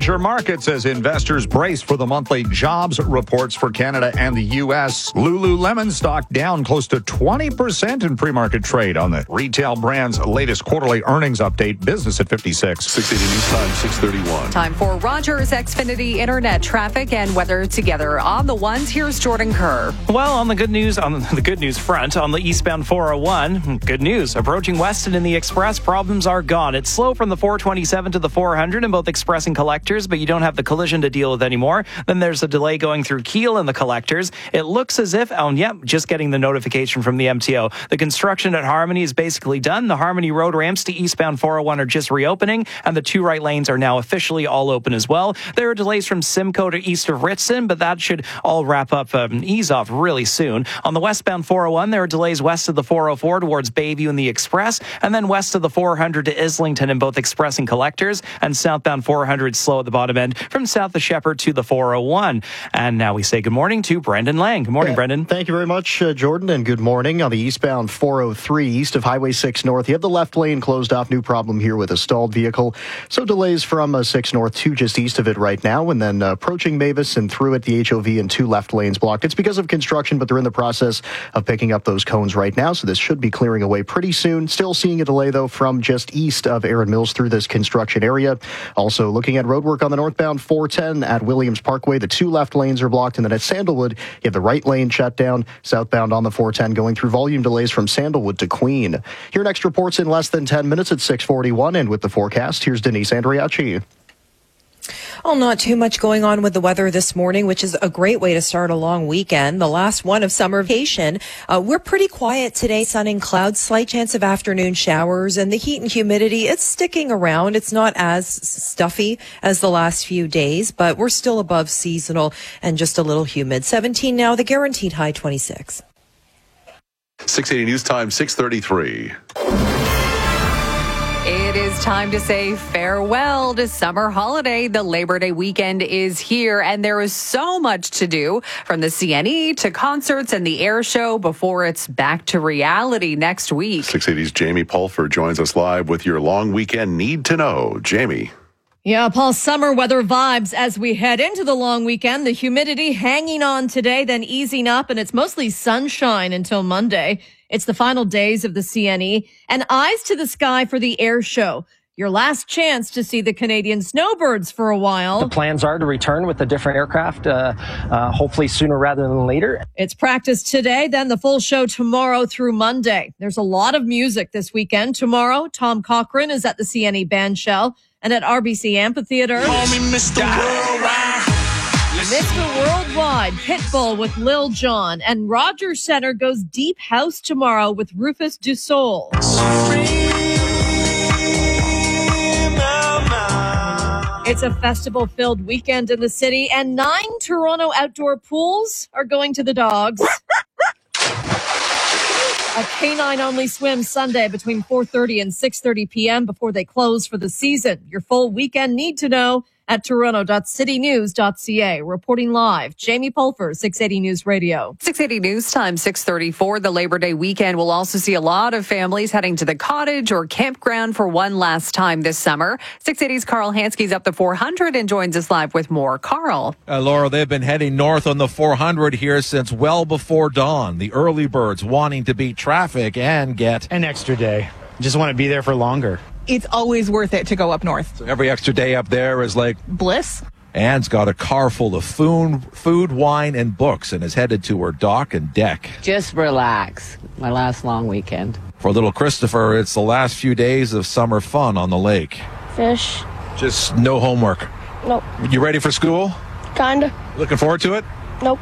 major markets as investors brace for the monthly jobs reports for Canada and the U.S. Lululemon stock down close to 20% in pre-market trade on the retail brand's latest quarterly earnings update. Business at 56. 680 News Time, 631. Time for Rogers Xfinity Internet traffic and weather together. On the ones, here's Jordan Kerr. Well, on the good news front, on the eastbound 401, good news. Approaching Weston in the Express, problems are gone. It's slow from the 427 to the 400 in both Express and Collectors, but you don't have the collision to deal with anymore. Then there's a delay going through Kiel in the Collectors. It looks as if, just getting the notification from the MTO. The construction at Harmony is basically done. The Harmony Road ramps to eastbound 401 are just reopening, and the two right lanes are now officially all open as well. There are delays from Simcoe to east of Ritson, but that should all wrap up and ease off really soon. On the westbound 401, there are delays west of the 404 towards Bayview and the Express, and then west of the 400 to Islington in both Express and Collectors, and southbound 400 slow at the bottom end from south of Shepherd to the 401. And now we say good morning to Brendan Lang. Good morning, Brendan. Thank you very much, Jordan, and good morning. On the eastbound 403 east of Highway 6 North, you have the left lane closed off. New problem here with a stalled vehicle. So delays from 6 North to just east of it right now, and then approaching Mavis and through it, the HOV and 2 left lanes blocked. It's because of construction, but they're in the process of picking up those cones right now, so this should be clearing away pretty soon. Still seeing a delay, though, from just east of Erin Mills through this construction area. Also looking at roadwork on the northbound 410 at Williams Parkway. The 2 left lanes are blocked, and then at Sandalwood, you have the right lane shut down. Southbound on the 410 going through volume delays from Sandalwood to Queen. Here next reports in less than 10 minutes at 6:41, and with the forecast, here's Denise Andriachi. Well, not too much going on with the weather this morning, which is a great way to start a long weekend, the last one of summer vacation. We're pretty quiet today, sun and clouds, slight chance of afternoon showers, and the heat and humidity, it's sticking around. It's not as stuffy as the last few days, but we're still above seasonal and just a little humid. 17 now, the guaranteed high 26. 680 News Time, 633. It is time to say farewell to summer holiday. The Labor Day weekend is here, and there is so much to do, from the CNE to concerts and the air show, before it's back to reality next week. 680's Jamie Pulford joins us live with your long weekend need to know. Jamie. Yeah, Paul, summer weather vibes as we head into the long weekend. The humidity hanging on today, then easing up, and it's mostly sunshine until Monday. It's the final days of the CNE, and eyes to the sky for the air show. Your last chance to see the Canadian snowbirds for a while. The plans are to return with a different aircraft, hopefully sooner rather than later. It's practice today, then the full show tomorrow through Monday. There's a lot of music this weekend. Tomorrow, Tom Cochrane is at the CNE Bandshell and at RBC Amphitheater. Call me Mr. Worldwide. Mr. Worldwide, Pitbull with Lil Jon, and Rogers Center goes deep house tomorrow with Rufus Du Sol. It's a festival-filled weekend in the city, and 9 Toronto outdoor pools are going to the dogs. A canine-only swim Sunday between 4:30 and 6:30 p.m. before they close for the season. Your full weekend need to know at toronto.citynews.ca. Reporting live, Jamie Pulford, 680 News Radio. 680 News Time, 634. The Labor Day weekend will also see a lot of families heading to the cottage or campground for one last time this summer. 680's Carl Hansky's up the 400 and joins us live with more. Carl. Laura, they've been heading north on the 400 here since well before dawn. The early birds wanting to beat traffic and get an extra day. Just want to be there for longer. It's always worth it to go up north. So every extra day up there is like bliss. Anne's got a car full of food, wine, and books and is headed to her dock and deck. Just relax. My last long weekend. For little Christopher, it's the last few days of summer fun on the lake. Fish. Just no homework. Nope. You ready for school? Kinda. Looking forward to it? Nope.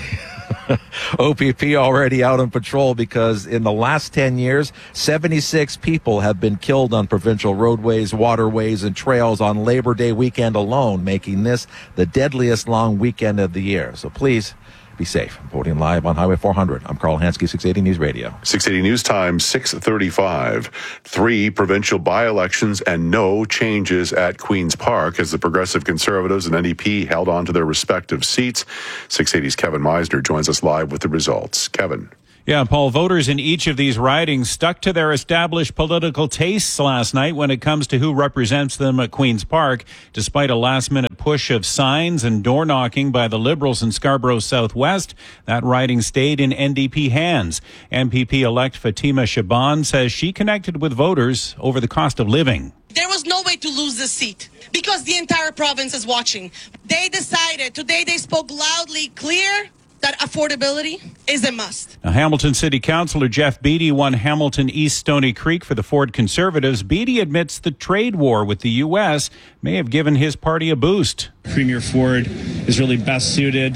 OPP already out on patrol because in the last 10 years, 76 people have been killed on provincial roadways, waterways, and trails on Labor Day weekend alone, making this the deadliest long weekend of the year. So please be safe. Reporting live on Highway 400. I'm Carl Hansky, 680 News Radio. 680 News Time, 635. 3 provincial by-elections and no changes at Queen's Park as the Progressive Conservatives and NDP held on to their respective seats. 680's Kevin Meisner joins us live with the results. Kevin. Yeah, Paul, voters in each of these ridings stuck to their established political tastes last night when it comes to who represents them at Queen's Park, despite a last-minute push of signs and door knocking by the Liberals in Scarborough Southwest. That riding stayed in NDP hands. MPP-elect Fatima Shaban says she connected with voters over the cost of living. There was no way to lose this seat because the entire province is watching. They decided, today they spoke loudly, clear, that affordability is a must. Now, Hamilton City Councillor Jeff Beattie won Hamilton East Stony Creek for the Ford Conservatives. Beattie admits the trade war with the U.S. may have given his party a boost. Premier Ford is really best suited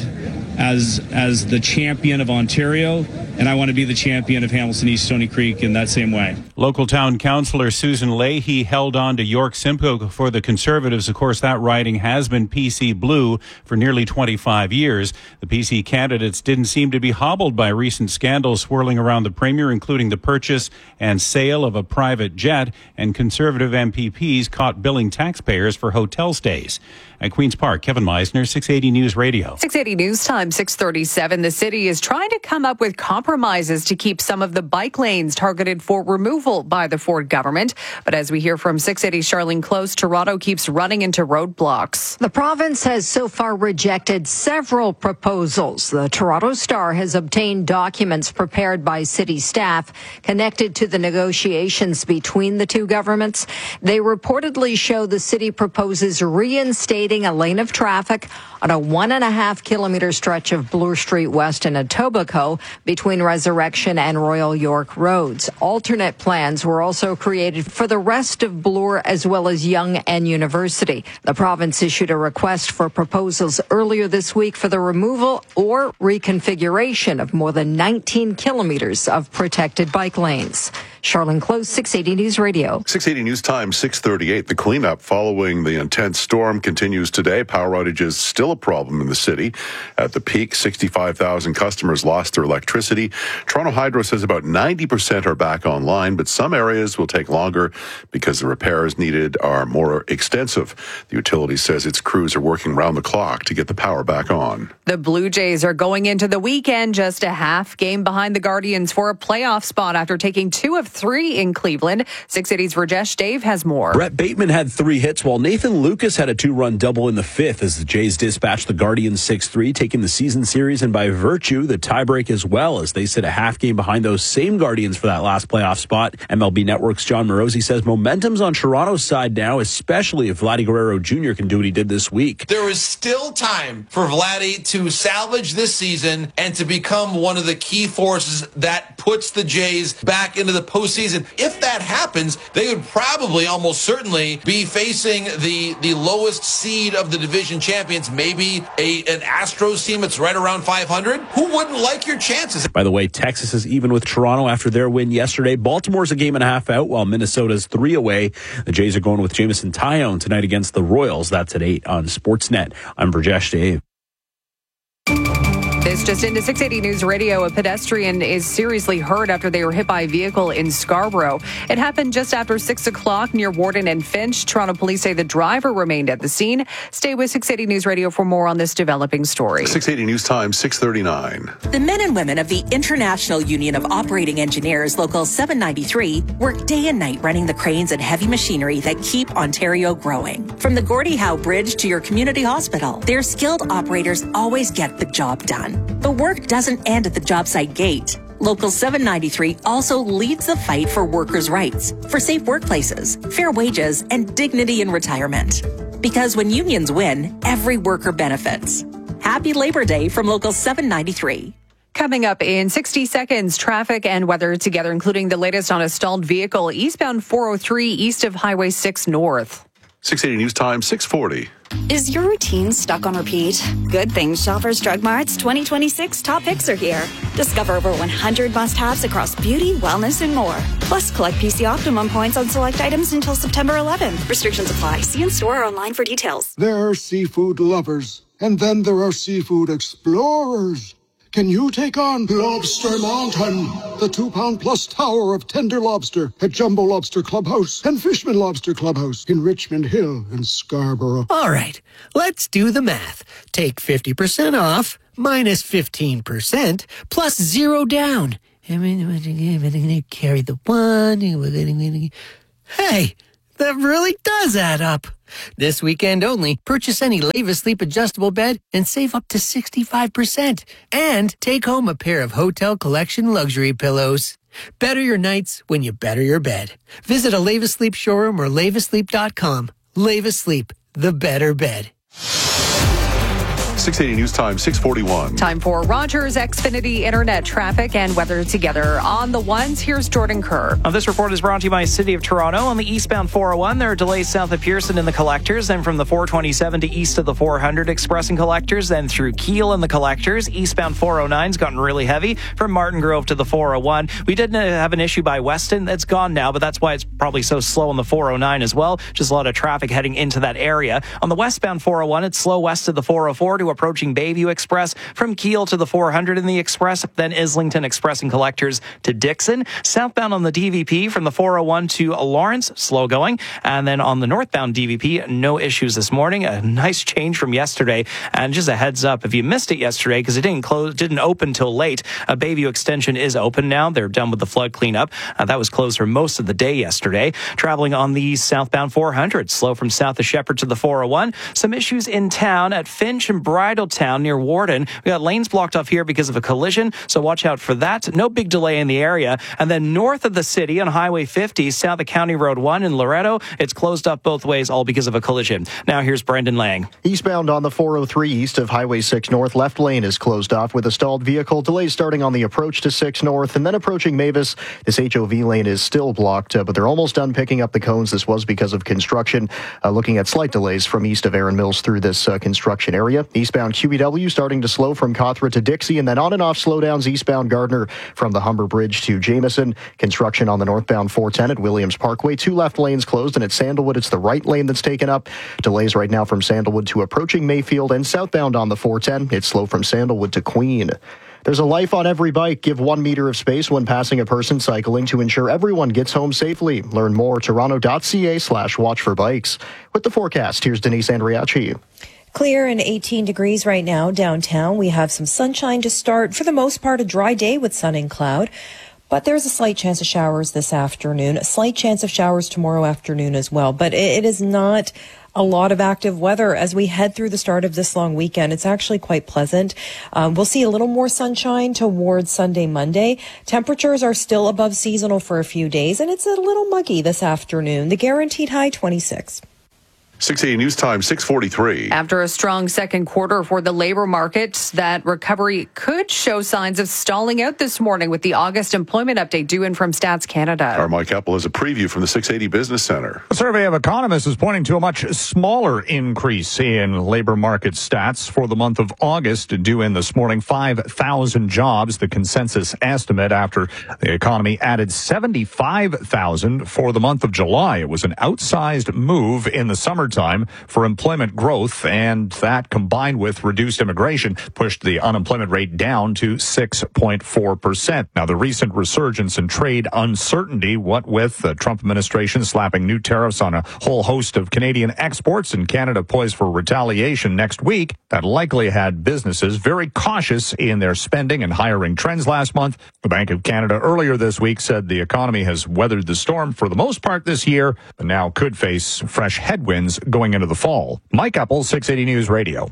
as the champion of Ontario, and I want to be the champion of Hamilton East Stony Creek in that same way. Local town councillor Susan Leahy held on to York Simcoe for the Conservatives. Of course, that riding has been PC blue for nearly 25 years. The PC candidates didn't seem to be hobbled by recent scandals swirling around the Premier, including the purchase and sale of a private jet, and Conservative MPPs caught billing taxpayers for hotel stays. At Queen's Park, Kevin Meisner, 680 News Radio. 680 News Time, 6:37. The city is trying to come up with compromises to keep some of the bike lanes targeted for removal by the Ford government. But as we hear from 680's Charlene Close, Toronto keeps running into roadblocks. The province has so far rejected several proposals. The Toronto Star has obtained documents prepared by city staff connected to the negotiations between the two governments. They reportedly show the city proposes reinstating a lane of traffic on a 1.5 kilometer stretch of Bloor Street West in Etobicoke between Resurrection and Royal York Roads. Alternate plans were also created for the rest of Bloor as well as Yonge and University. The province issued a request for proposals earlier this week for the removal or reconfiguration of more than 19 kilometers of protected bike lanes. Charlene Close, 680 News Radio. 680 News Time, 6:38. The cleanup following the intense storm continues today. Power outages still a problem in the city. At the peak, 65,000 customers lost their electricity. Toronto Hydro says about 90% are back online, but some areas will take longer because the repairs needed are more extensive. The utility says its crews are working round the clock to get the power back on. The Blue Jays are going into the weekend just a half game behind the Guardians for a playoff spot after taking 2 of 3 in Cleveland. 680's Rajesh Dave has more. Brett Bateman had 3 hits, while Nathan Lucas had a 2-run double in the 5th as the Jays dispatched the Guardians 6-3, taking the season series and by virtue the tiebreak as well, as they sit a half game behind those same Guardians for that last playoff spot. MLB Network's John Morosi says momentum's on Toronto's side now, especially if Vladdy Guerrero Jr. can do what he did this week. There is still time for Vladdy to salvage this season and to become one of the key forces that puts the Jays back into the postseason. If that happens, they would probably almost certainly be facing the lowest seed of the division champions, maybe an Astros team that's right around 500. Who wouldn't like your chances? By the way, Texas is even with Toronto after their win yesterday. Baltimore's a game and a half out, while Minnesota's 3 away. The Jays are going with Jameson Taillon tonight against the Royals. That's at 8 on Sportsnet. I'm Rajesh Dave. This just into 680 News Radio. A pedestrian is seriously hurt after they were hit by a vehicle in Scarborough. It happened just after 6 o'clock near Warden and Finch. Toronto police say the driver remained at the scene. Stay with 680 News Radio for more on this developing story. 680 News Time, 6:39. The men and women of the International Union of Operating Engineers, Local 793, work day and night running the cranes and heavy machinery that keep Ontario growing. From the Gordie Howe Bridge to your community hospital, their skilled operators always get the job done. The work doesn't end at the job site gate. Local 793 also leads the fight for workers' rights, for safe workplaces, fair wages, and dignity in retirement. Because when unions win, every worker benefits. Happy Labor Day from Local 793. Coming up in 60 seconds, traffic and weather together, including the latest on a stalled vehicle eastbound 403 east of Highway 6 North. 680 News Time, 640. Is your routine stuck on repeat? Good things. Shoppers Drug Mart's 2026 top picks are here. Discover over 100 must-haves across beauty, wellness, and more. Plus, collect PC Optimum points on select items until September 11th. Restrictions apply. See in-store or online for details. There are seafood lovers, and then there are seafood explorers. Can you take on Lobster Mountain, the 2-pound-plus tower of tender lobster at Jumbo Lobster Clubhouse and Fishman Lobster Clubhouse in Richmond Hill and Scarborough? All right, let's do the math. Take 50% off, minus 15%, plus 0 down. Carry the one. Hey, that really does add up. This weekend only, purchase any Leva Sleep adjustable bed and save up to 65%. And take home a pair of Hotel Collection luxury pillows. Better your nights when you better your bed. Visit a Leva Sleep showroom or levasleep.com. Leva Sleep, the better bed. 680 News Time, 641. Time for Rogers Xfinity Internet traffic and weather together. On the ones, here's Jordan Kerr. This report is brought to you by City of Toronto. On the eastbound 401, there are delays south of Pearson in the collectors, then from the 427 to east of the 400 Express and collectors, then through Keele in the collectors. Eastbound 409's gotten really heavy from Martin Grove to the 401. We did have an issue by Weston. That's gone now, but that's why it's probably so slow on the 409 as well. Just a lot of traffic heading into that area. On the westbound 401, it's slow west of the 404 to approaching Bayview Express, from Keele to the 400 in the Express, then Islington Express and collectors to Dixon. Southbound on the DVP from the 401 to Lawrence, slow going. And then on the northbound DVP, no issues this morning. A nice change from yesterday. And just a heads up, if you missed it yesterday, because it didn't open till late, Bayview Extension is open now. They're done with the flood cleanup. That was closed for most of the day yesterday. Traveling on the southbound 400, slow from south of Shepherd to the 401. Some issues in town at Finch and Bridletown near Warden. We got lanes blocked off here because of a collision, so watch out for that. No big delay in the area. And then north of the city on Highway 50, south of County Road 1 in Loretto, it's closed up both ways, all because of a collision. Now here's Brendan Lang. Eastbound on the 403 east of Highway 6 North, left lane is closed off with a stalled vehicle. Delays starting on the approach to 6 North and then approaching Mavis. This HOV lane is still blocked, but they're almost done picking up the cones. This was because of construction. Looking at slight delays from east of Erin Mills through this construction area. Eastbound QEW starting to slow from Cawthra to Dixie, and then on and off slowdowns eastbound Gardner from the Humber Bridge to Jameson. Construction on the northbound 410 at Williams Parkway. 2 left lanes closed, and at Sandalwood, it's the right lane that's taken up. Delays right now from Sandalwood to approaching Mayfield, and southbound on the 410, it's slow from Sandalwood to Queen. There's a life on every bike. Give 1 meter of space when passing a person cycling to ensure everyone gets home safely. Learn more, toronto.ca/watch for bikes. With the forecast, here's Denise Andriachi. Clear and 18 degrees right now downtown. We have some sunshine to start. For the most part, a dry day with sun and cloud. But there's a slight chance of showers this afternoon. A slight chance of showers tomorrow afternoon as well. But it is not a lot of active weather as we head through the start of this long weekend. It's actually quite pleasant. We'll see a little more sunshine towards Sunday, Monday. Temperatures are still above seasonal for a few days, and it's a little muggy this afternoon. The guaranteed high, 26. 680 News Time, 643. After a strong second quarter for the labor market, that recovery could show signs of stalling out this morning with the August employment update due in from Stats Canada. Our Mike Apple has a preview from the 680 Business Center. A survey of economists is pointing to a much smaller increase in labor market stats for the month of August, due in this morning. 5,000 jobs, the consensus estimate, after the economy added 75,000 for the month of July. It was an outsized move in the summertime for employment growth, and that, combined with reduced immigration, pushed the unemployment rate down to 6.4%. Now, the recent resurgence in trade uncertainty, what with the Trump administration slapping new tariffs on a whole host of Canadian exports and Canada poised for retaliation next week, that likely had businesses very cautious in their spending and hiring trends last month. The Bank of Canada earlier this week said the economy has weathered the storm for the most part this year, but now could face fresh headwinds going into the fall. Mike Apple, 680 News Radio.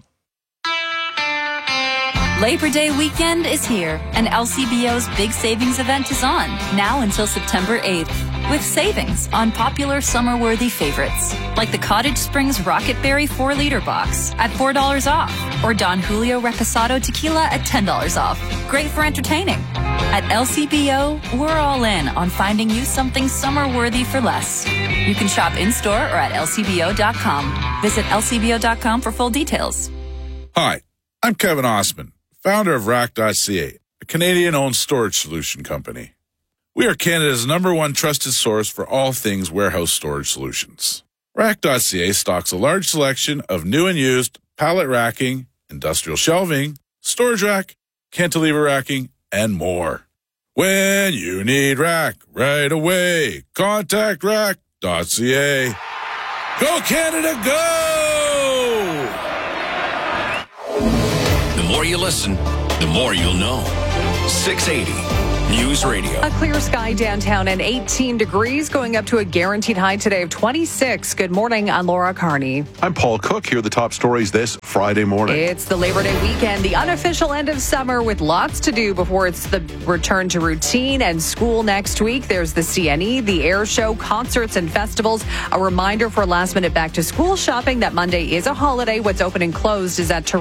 Labor Day weekend is here, and LCBO's big savings event is on, now until September 8th, with savings on popular summer-worthy favorites, like the Cottage Springs Rocket Berry 4-liter box at $4 off, or Don Julio Reposado Tequila at $10 off. Great for entertaining. At LCBO, we're all in on finding you something summer-worthy for less. You can shop in-store or at lcbo.com. Visit lcbo.com for full details. Hi, I'm Kevin Osman, founder of Rack.ca, a Canadian-owned storage solution company. We are Canada's #1 trusted source for all things warehouse storage solutions. Rack.ca stocks a large selection of new and used pallet racking, industrial shelving, storage rack, cantilever racking, and more. When you need rack right away, contact Rack.ca. Go Canada, go! The more you listen, the more you'll know. 680 News Radio. A clear sky downtown and 18 degrees, going up to a guaranteed high today of 26. Good morning, I'm Laura Carney. I'm Paul Cook. Here are the top stories this Friday morning. It's the Labor Day weekend, the unofficial end of summer with lots to do before it's the return to routine and school next week. There's the CNE, the air show, concerts and festivals. A reminder for last minute back to school shopping that Monday is a holiday. What's open and closed is at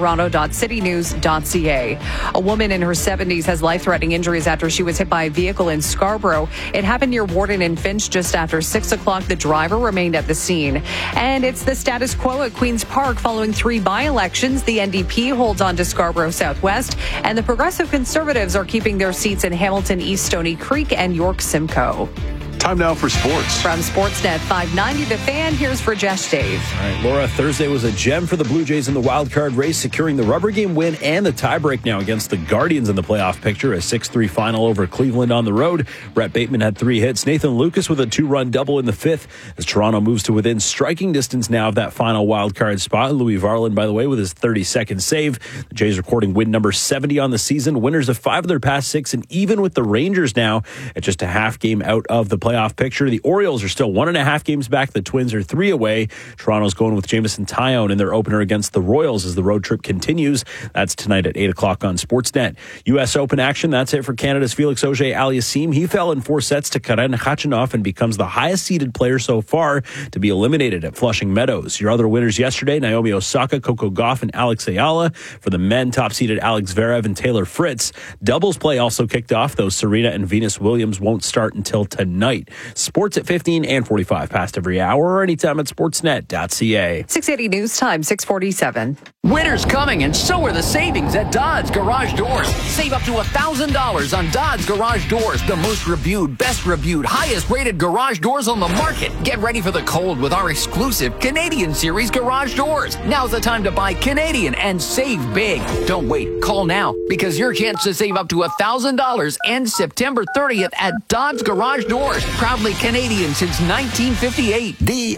toronto.citynews.ca. A woman in her 70s has life-threatening injuries after she was hit by a vehicle in Scarborough. It happened near Warden and Finch just after 6 o'clock. The driver remained at the scene. And it's the status quo at Queen's Park following 3 by-elections. The NDP holds on to Scarborough Southwest, and the Progressive Conservatives are keeping their seats in Hamilton East Stony Creek and York Simcoe. Time now for sports. From Sportsnet 590 The Fan, here's for Jesh Dave. All right, Laura, Thursday was a gem for the Blue Jays in the wild card race, securing the rubber game win and the tiebreak now against the Guardians in the playoff picture. A 6-3 final over Cleveland on the road. Brett Bateman had 3 hits. Nathan Lucas with a 2-run double in the 5th as Toronto moves to within striking distance now of that final wild card spot. Louis Varland, by the way, with his 32nd save. The Jays recording win number 70 on the season. Winners of 5 of their past 6, and even with the Rangers now at just a half game out of the playoff picture. The Orioles are still 1.5 games back. The Twins are 3 away. Toronto's going with Jameson Taillon in their opener against the Royals as the road trip continues. That's tonight at 8 o'clock on Sportsnet. U.S. Open action. That's it for Canada's Felix Auger-Aliassime. He fell in 4 sets to Karen Khachanov and becomes the highest seeded player so far to be eliminated at Flushing Meadows. Your other winners yesterday, Naomi Osaka, Coco Gauff, and Alex Ayala. For the men, top seeded Alex Zverev and Taylor Fritz. Doubles play also kicked off, though Serena and Venus Williams won't start until tonight. Sports at 15 and 45 past every hour or anytime at sportsnet.ca. 680 News Time, 647. Winter's coming, and so are the savings at Dodds Garage Doors. Save up to $1,000 on Dodds Garage Doors, the most reviewed, best reviewed, highest rated garage doors on the market. Get ready for the cold with our exclusive Canadian Series garage doors. Now's the time to buy Canadian and save big. Don't wait. Call now, because your chance to save up to $1,000 ends September 30th at Dodds Garage Doors. Proudly Canadian since 1958.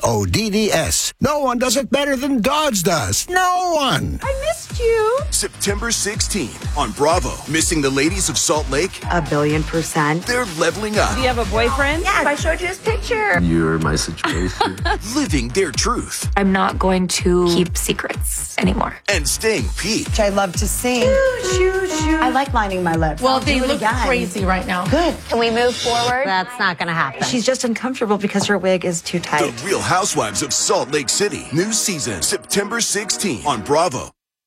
DODDS. No one does it better than Dodds does. No one. I missed you. September 16th on Bravo. Missing the ladies of Salt Lake? 1,000,000,000%. They're leveling up. Do you have a boyfriend? Yes, I showed you his picture. You're my situation. Living their truth. I'm not going to keep secrets anymore. And staying peaked. I love to sing. I like lining my lips. Well, they look crazy right now. Good. Can we move forward? That's not going to happen. She's just uncomfortable because her wig is too tight. The Real Housewives of Salt Lake City. New season, September 16th on Bravo.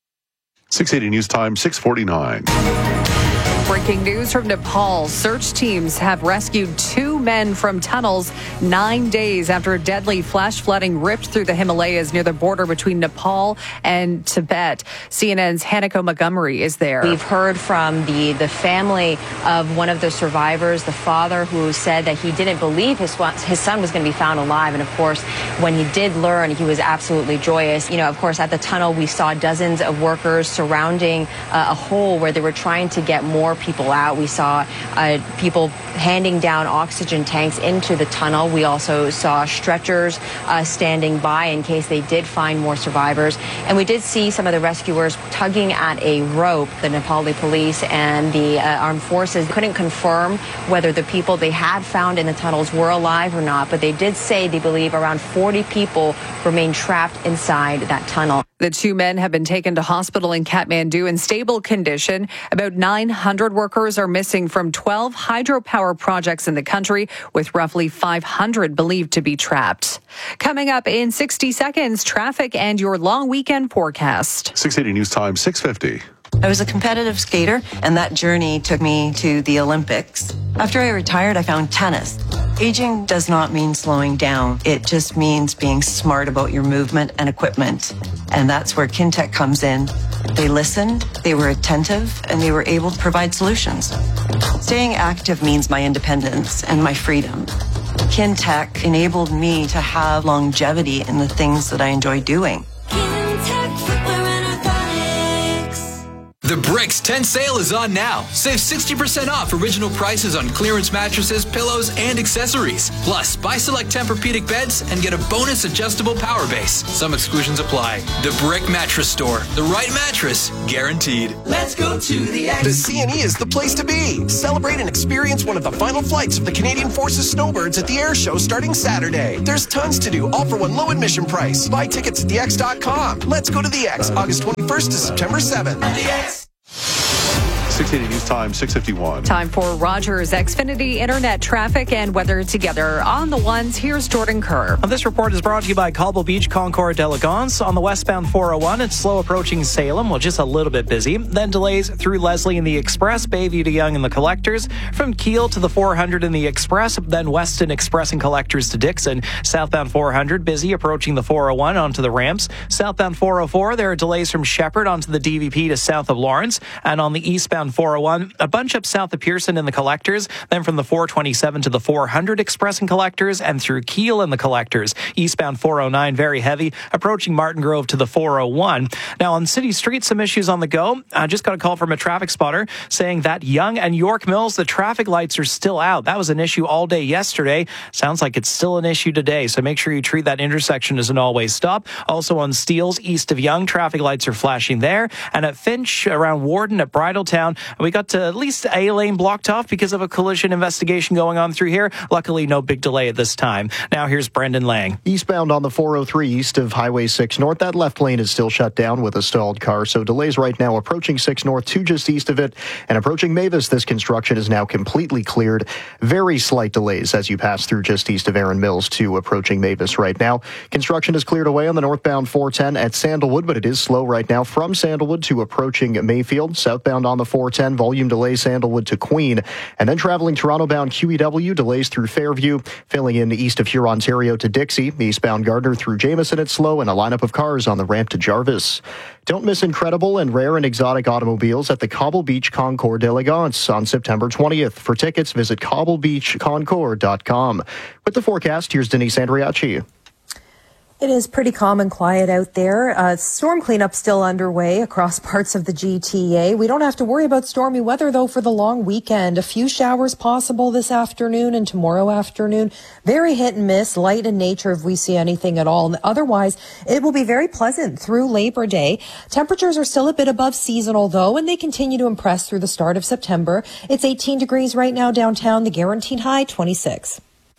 680 News Time, 649. Breaking news from Nepal. Search teams have rescued 2 men from tunnels 9 days after a deadly flash flooding ripped through the Himalayas near the border between Nepal and Tibet. CNN's Hanako Montgomery is there. We've heard from the family of one of the survivors, the father, who said that he didn't believe his son was going to be found alive. And of course, when he did learn, he was absolutely joyous. You know, of course, at the tunnel, we saw dozens of workers surrounding a hole where they were trying to get more people out. We saw people handing down oxygen tanks into the tunnel. We also saw stretchers standing by in case they did find more survivors. And we did see some of the rescuers tugging at a rope. The Nepali police and the armed forces couldn't confirm whether the people they had found in the tunnels were alive or not, but they did say they believe around 40 people remain trapped inside that tunnel. The 2 men have been taken to hospital in Kathmandu in stable condition. About 900 workers are missing from 12 hydropower projects in the country, with roughly 500 believed to be trapped. Coming up in 60 seconds, traffic and your long weekend forecast. 680 News Time, 650. I was a competitive skater, and that journey took me to the Olympics. After I retired, I found tennis. Aging does not mean slowing down. It just means being smart about your movement and equipment. And that's where Kintec comes in. They listened, they were attentive, and they were able to provide solutions. Staying active means my independence and my freedom. Kintec enabled me to have longevity in the things that I enjoy doing. The The Bricks 10 sale is on now. Save 60% off original prices on clearance mattresses, pillows, and accessories. Plus, buy select Tempur-Pedic beds and get a bonus adjustable power base. Some exclusions apply. The Brick Mattress Store. The right mattress, guaranteed. Let's go to the X. The CNE is the place to be. Celebrate and experience one of the final flights of the Canadian Forces Snowbirds at the air show starting Saturday. There's tons to do, all for one low admission price. Buy tickets at thex.com. Let's go to the X, August 21st to September 7th. The X. 680 News Time, 6:51. Time for Rogers Xfinity Internet traffic and weather together. On the ones, here's Jordan Kerr. This report is brought to you by Cobble Beach Concours d'Elegance. On the westbound 401, it's slow approaching Salem, well, just a little bit busy. Then delays through Leslie in the Express, Bayview to Yonge in the Collectors. From Kiel to the 400 in the Express, then Weston Express and Collectors to Dixon. Southbound 400, busy approaching the 401 onto the ramps. Southbound 404, there are delays from Shepherd onto the DVP to south of Lawrence. And on the eastbound 401, a bunch up south of Pearson in the Collectors, then from the 427 to the 400 Express and Collectors, and through Kiel in the Collectors. Eastbound 409, very heavy, approaching Martin Grove to the 401. Now on city streets, some issues on the go. I just got a call from a traffic spotter saying that Yonge and York Mills, the traffic lights are still out. That was an issue all day yesterday. Sounds like it's still an issue today, so make sure you treat that intersection as an always stop. Also on Steeles, east of Yonge, traffic lights are flashing there. And at Finch, around Warden at Bridletown, we got to at least a lane blocked off because of a collision investigation going on through here. Luckily, no big delay at this time. Now here's Brendan Lang. Eastbound on the 403 east of Highway 6 North, that left lane is still shut down with a stalled car. So delays right now approaching 6 North to just east of it. And approaching Mavis, this construction is now completely cleared. Very slight delays as you pass through just east of Erin Mills to approaching Mavis right now. Construction is cleared away on the northbound 410 at Sandalwood, but it is slow right now from Sandalwood to approaching Mayfield. Southbound on the 410, volume delays Sandalwood to Queen. And then traveling Toronto-bound QEW, delays through Fairview, filling in east of Huron-Ontario to Dixie. Eastbound Gardner through Jameson, it's slow, and a lineup of cars on the ramp to Jarvis. Don't miss incredible and rare and exotic automobiles at the Cobble Beach Concours d'Elegance on September 20th. For tickets, visit cobblebeachconcours.com. With the forecast, here's Denise Andriachi. It is pretty calm and quiet out there. Storm cleanup still underway across parts of the GTA. We don't have to worry about stormy weather, though, for the long weekend. A few showers possible this afternoon and tomorrow afternoon. Very hit and miss, light in nature if we see anything at all. And otherwise, it will be very pleasant through Labor Day. Temperatures are still a bit above seasonal, though, and they continue to impress through the start of September. It's 18 degrees right now downtown. The guaranteed high, 26.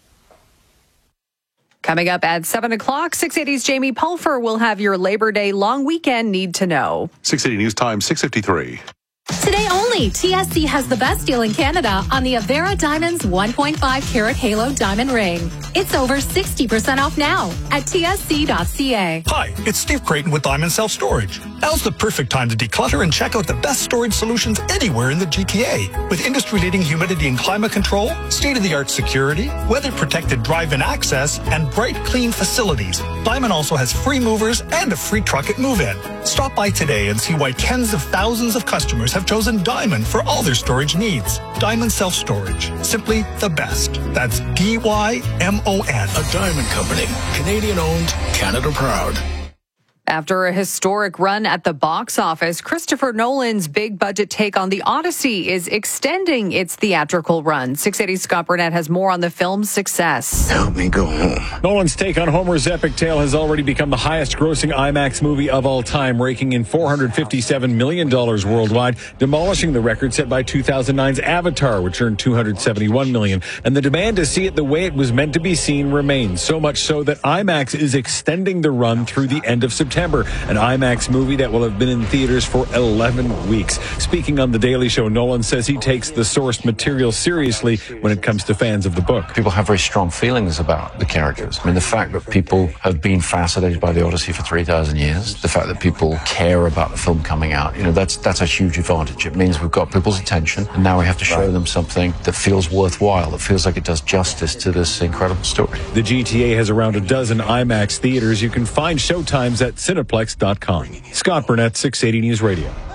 Coming up at 7 o'clock, 680's Jamie Pulfer will have your Labor Day long weekend need to know. 680 News Time, 6:53. Today only, TSC has the best deal in Canada on the Avera Diamonds 1.5 carat halo diamond ring. It's over 60% off now at tsc.ca. Hi, it's Steve Creighton with Diamond Self Storage. Now's the perfect time to declutter and check out the best storage solutions anywhere in the GTA. With industry-leading humidity and climate control, state-of-the-art security, weather-protected drive-in access, and bright, clean facilities, Diamond also has free movers and a free truck at move-in. Stop by today and see why tens of thousands of customers have chosen Diamond for all their storage needs. Diamond Self Storage. Simply the best. That's DYMON. A Diamond Company. Canadian owned, Canada proud. After a historic run at the box office, Christopher Nolan's big budget take on The Odyssey is extending its theatrical run. 680's Scott Burnett has more on the film's success. Help me go home. Nolan's take on Homer's epic tale has already become the highest grossing IMAX movie of all time, raking in $457 million worldwide, demolishing the record set by 2009's Avatar, which earned $271 million. And the demand to see it the way it was meant to be seen remains, so much so that IMAX is extending the run through the end of September. An IMAX movie that will have been in theaters for 11 weeks. Speaking on The Daily Show, Nolan says he takes the sourced material seriously when it comes to fans of the book. People have very strong feelings about the characters. I mean, the fact that people have been fascinated by The Odyssey for 3,000 years, the fact that people care about the film coming out, that's a huge advantage. It means we've got people's attention, and now we have to show them something that feels worthwhile, that feels like it does justice to this incredible story. The GTA has around a dozen IMAX theaters. You can find showtimes at Cineplex.com. Scott Burnett, 680 News Radio. Lululemon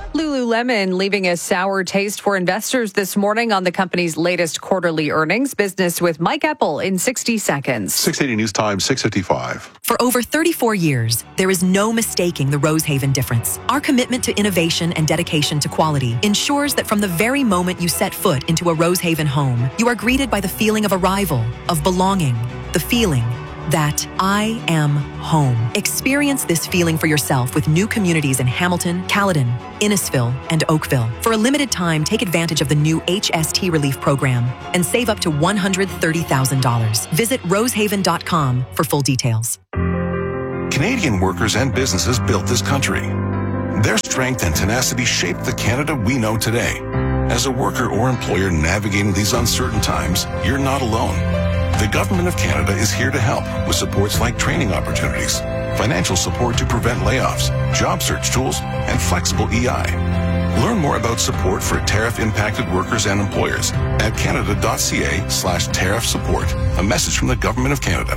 Lululemon leaving a sour taste for investors this morning on the company's latest quarterly earnings. Business with Mike Epple in 60 seconds. 680 News Time, 6:55. For over 34 years, there is no mistaking the Rosehaven difference. Our commitment to innovation and dedication to quality ensures that from the very moment you set foot into a Rosehaven home, you are greeted by the feeling of arrival, of belonging, the feeling that I am home. Experience this feeling for yourself with new communities in Hamilton, Caledon, Innisfil, and Oakville. For a limited time, take advantage of the new HST Relief Program and save up to $130,000. Visit rosehaven.com for full details. Canadian workers and businesses built this country. Their strength and tenacity shaped the Canada we know today. As a worker or employer navigating these uncertain times, you're not alone. The Government of Canada is here to help with supports like training opportunities, financial support to prevent layoffs, job search tools, and flexible EI. Learn more about support for tariff-impacted workers and employers at canada.ca/tariff support. A message from the Government of Canada.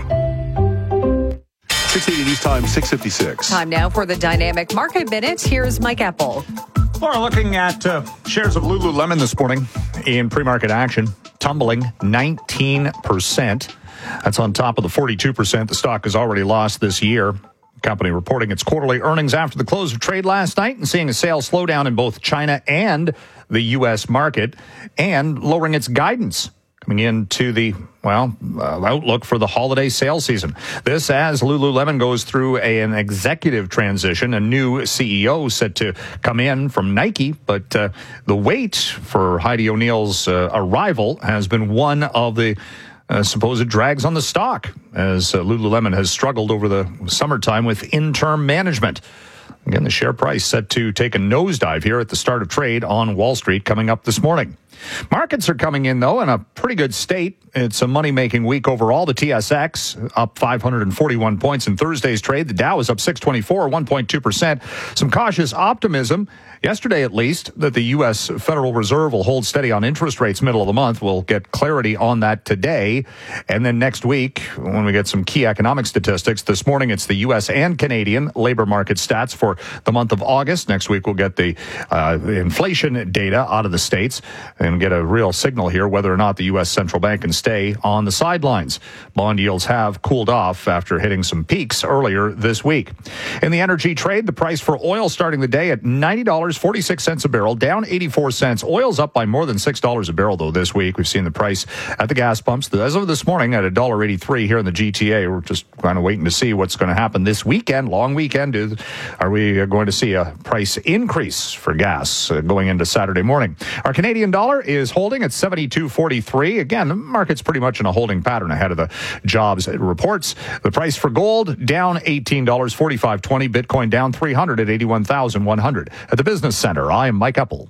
680 News Time, 6:56. Time now for the Dynamic Market Minute. Here's Mike Epple. We're looking at shares of Lululemon this morning in pre-market action, tumbling 19%. That's on top of the 42% the stock has already lost this year. Company reporting its quarterly earnings after the close of trade last night and seeing a sales slowdown in both China and the U.S. market and lowering its guidance coming into the outlook for the holiday sales season. This as Lululemon goes through an executive transition, a new CEO set to come in from Nike, but the wait for Heidi O'Neill's arrival has been one of the supposed drags on the stock as Lululemon has struggled over the summertime with interim management. Again, the share price set to take a nosedive here at the start of trade on Wall Street coming up this morning. Markets are coming in, though, in a pretty good state. It's a money-making week overall. The TSX up 541 points in Thursday's trade. The Dow is up 624, 1.2%. Some cautious optimism, yesterday at least, that the U.S. Federal Reserve will hold steady on interest rates middle of the month. We'll get clarity on that today. And then next week, when we get some key economic statistics, this morning it's the U.S. and Canadian labor market stats for the month of August. Next week we'll get the inflation data out of the States and get a real signal here whether or not the U.S. Central Bank can stay on the sidelines. Bond yields have cooled off after hitting some peaks earlier this week. In the energy trade, the price for oil starting the day at $90.46 a barrel, down 84 cents. Oil's up by more than $6 a barrel, though, this week. We've seen the price at the gas pumps, as of this morning, at $1.83 here in the GTA. We're just kind of waiting to see what's going to happen this weekend, long weekend. Are we going to see a price increase for gas going into Saturday morning? Our Canadian dollar is holding at 72.43. Again, the market's pretty much in a holding pattern ahead of the jobs reports. The price for gold down $18, $45.20. Bitcoin down 300 at 81,100. At the Business Center, I am Mike Epple.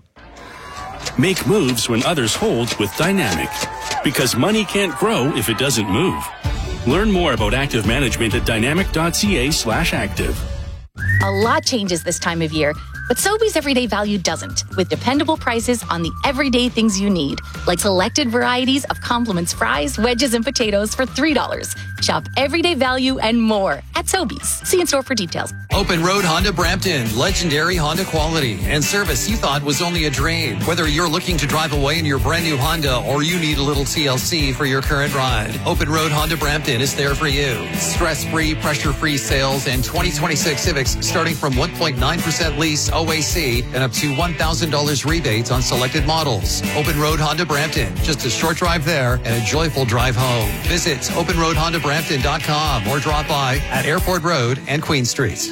Make moves when others hold with Dynamic. Because money can't grow if it doesn't move. Learn more about active management at dynamic.ca/active. A lot changes this time of year, but Sobeys Everyday Value doesn't, with dependable prices on the everyday things you need, like selected varieties of Compliments fries, wedges, and potatoes for $3. Shop Everyday Value and more at Sobeys. See in store for details. Open Road Honda Brampton, legendary Honda quality and service you thought was only a dream. Whether you're looking to drive away in your brand new Honda or you need a little TLC for your current ride, Open Road Honda Brampton is there for you. Stress-free, pressure-free sales and 2026 Civics starting from 1.9% lease OAC and up to $1,000 rebates on selected models. Open Road Honda Brampton, just a short drive there and a joyful drive home. Visit openroadhondabrampton.com or drop by at Airport Road and Queen Street.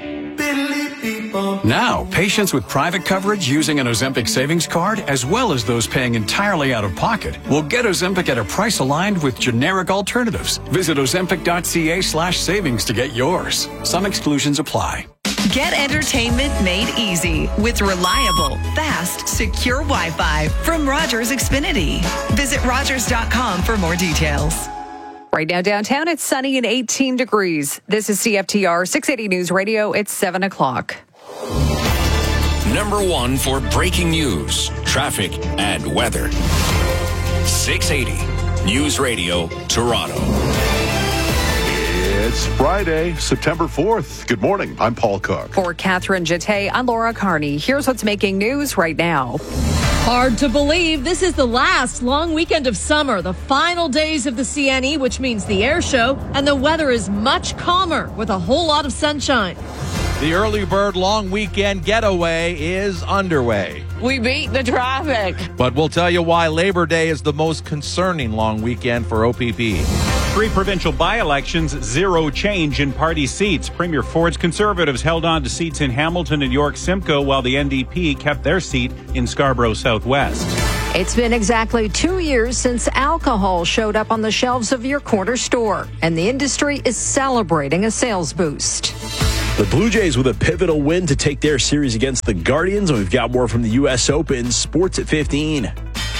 Now, patients with private coverage using an Ozempic savings card, as well as those paying entirely out of pocket, will get Ozempic at a price aligned with generic alternatives. Visit ozempic.ca/savings to get yours. Some exclusions apply. Get entertainment made easy with reliable, fast, secure Wi-Fi from Rogers Xfinity. Visit Rogers.com for more details. Right now downtown, it's sunny and 18 degrees. This is CFTR 680 News Radio. It's 7 o'clock. Number one for breaking news, traffic, and weather. 680 News Radio, Toronto. It's Friday, September 4th. Good morning. I'm Paul Cook. For Catherine Jeté, I'm Laura Carney. Here's what's making news right now. Hard to believe this is the last long weekend of summer, the final days of the CNE, which means the air show, and the weather is much calmer with a whole lot of sunshine. The early bird long weekend getaway is underway. We beat the traffic. But we'll tell you why Labor Day is the most concerning long weekend for OPP. 3 provincial by-elections, 0 change in party seats. Premier Ford's Conservatives held on to seats in Hamilton and York Simcoe, while the NDP kept their seat in Scarborough Southwest. It's been exactly 2 years since alcohol showed up on the shelves of your corner store, and the industry is celebrating a sales boost. The Blue Jays with a pivotal win to take their series against the Guardians, and we've got more from the U.S. Open. Sports at 15.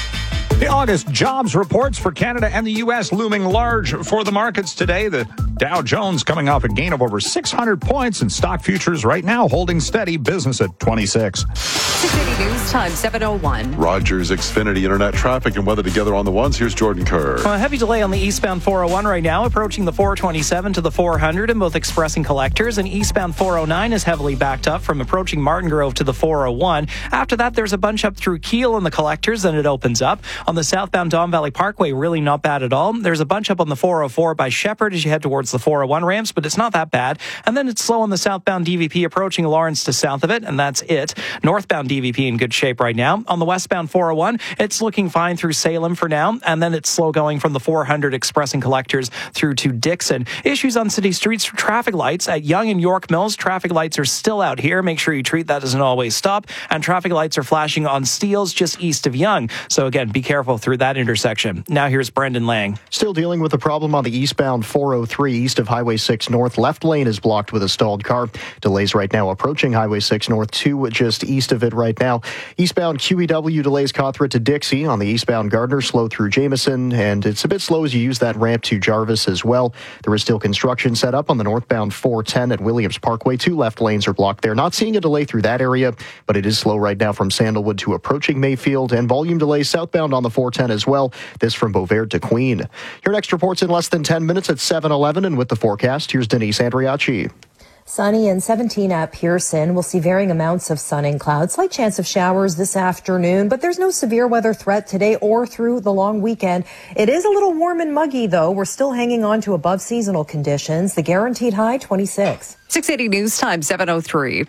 The August jobs reports for Canada and the U.S. looming large for the markets today. The Dow Jones coming off a gain of over 600 points, and stock futures right now holding steady, business at 26. 680 News Time, 7:01. Rogers Xfinity Internet traffic and weather together on the ones. Here's Jordan Kerr. A heavy delay on the eastbound 401 right now, approaching the 427 to the 400 in both express and collectors, and eastbound 409 is heavily backed up from approaching Martin Grove to the 401. After that, there's a bunch up through Kiel in the collectors, then it opens up. On the southbound Don Valley Parkway, really not bad at all. There's a bunch up on the 404 by Shepherd as you head towards the 401 ramps, but it's not that bad. And then it's slow on the southbound DVP approaching Lawrence to south of it, and that's it. Northbound DVP in good shape right now. On the westbound 401, it's looking fine through Salem for now, and then it's slow going from the 400 express and collectors through to Dixon. Issues on city streets for traffic lights at Yonge and York Mills. Traffic lights are still out here. Make sure you treat that doesn't always stop. And traffic lights are flashing on Steeles just east of Yonge. So again, be careful through that intersection. Now here's Brendan Lang. Still dealing with the problem on the eastbound 403 east of Highway 6 North. Left lane is blocked with a stalled car. Delays right now approaching Highway 6 North 2 just east of it right now. Eastbound QEW delays Cawthra to Dixie. On the eastbound Gardner, slow through Jameson, and it's a bit slow as you use that ramp to Jarvis as well. There is still construction set up on the northbound 410 at Williams Parkway. 2 left lanes are blocked there. Not seeing a delay through that area, but it is slow right now from Sandalwood to approaching Mayfield, and volume delays southbound on the 410 as well. This from Beauvert to Queen. Your next report's in less than 10 minutes at 7:11, and with the forecast, here's Denise Andriacci. Sunny and 17 at Pearson. We'll see varying amounts of sun and clouds. Slight chance of showers this afternoon, but there's no severe weather threat today or through the long weekend. It is a little warm and muggy, though. We're still hanging on to above seasonal conditions. The guaranteed high, 26. 680 News Time, 7:03.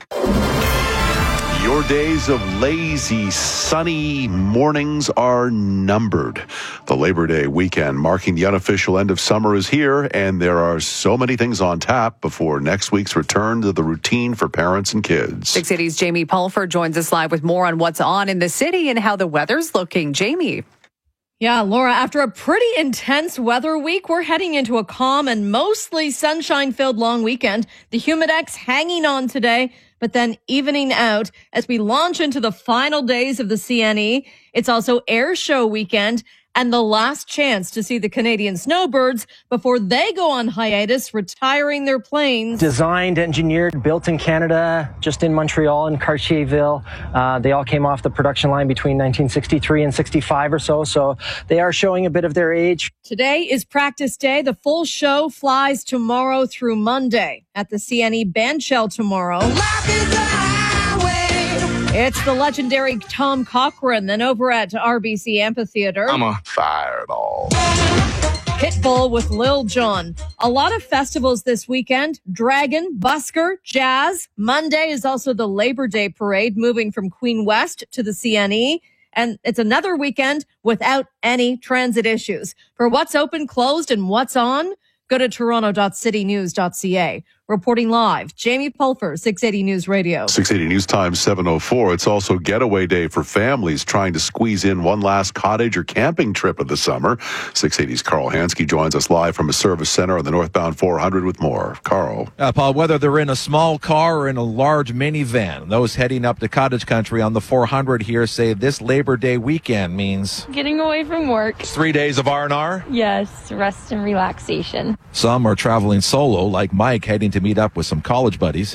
Your days of lazy, sunny mornings are numbered. The Labor Day weekend, marking the unofficial end of summer, is here, and there are so many things on tap before next week's return to the routine for parents and kids. 680's Jamie Pulford joins us live with more on what's on in the city and how the weather's looking. Jamie. Yeah, Laura, after a pretty intense weather week, we're heading into a calm and mostly sunshine-filled long weekend. The Humidex hanging on today, but then evening out as we launch into the final days of the CNE. It's also air show weekend and the last chance to see the Canadian snowbirds before they go on hiatus, retiring their planes. Designed, engineered, built in Canada, just in Montreal and Cartierville. They all came off the production line between 1963 and 65 or so they are showing a bit of their age. Today is practice day. The full show flies tomorrow through Monday at the CNE Bandshell tomorrow. It's the legendary Tom Cochrane, then over at RBC Amphitheater. I'm a fireball. Pitbull with Lil Jon. A lot of festivals this weekend. Dragon, Busker, Jazz. Monday is also the Labor Day Parade, moving from Queen West to the CNE. And it's another weekend without any transit issues. For what's open, closed, and what's on, go to toronto.citynews.ca. Reporting live, Jamie Pulford, 680 News Radio. 680 News Time, 7:04. It's also getaway day for families trying to squeeze in one last cottage or camping trip of the summer. 680's Carl Hansky joins us live from a service center on the northbound 400 with more. Carl. Paul, whether they're in a small car or in a large minivan, those heading up to cottage country on the 400 here say this Labor Day weekend means getting away from work. 3 days of R&R? Yes, rest and relaxation. Some are traveling solo, like Mike heading to meet up with some college buddies.